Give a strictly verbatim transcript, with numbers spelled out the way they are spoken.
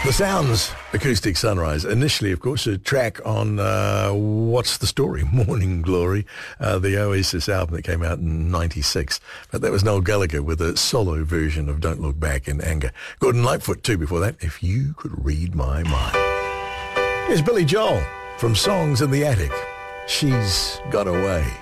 The Sounds, Acoustic Sunrise. Initially, of course, a track on uh, What's the Story? Morning Glory, uh, the Oasis album that came out in ninety-six. But that was Noel Gallagher with a solo version of Don't Look Back in Anger. Gordon Lightfoot, too, before that, If You Could Read My Mind. Here's Billy Joel from Songs in the Attic. She's Got Away.